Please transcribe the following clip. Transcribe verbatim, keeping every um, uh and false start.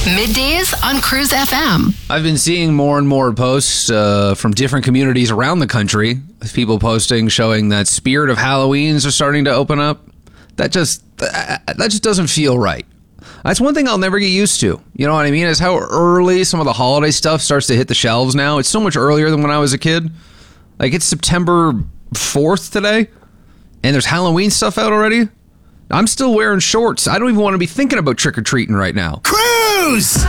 Middays on Cruise F M. I've been seeing more and more posts uh, from different communities around the country with people posting showing that Spirit of Halloweens are starting to open up. That just that just doesn't feel right. That's one thing I'll never get used to. You know what I mean? Is how early some of the holiday stuff starts to hit the shelves now. It's so much earlier than when I was a kid. Like, it's September fourth today, and there's Halloween stuff out already. I'm still wearing shorts. I don't even want to be thinking about trick-or-treating right now. Cruise!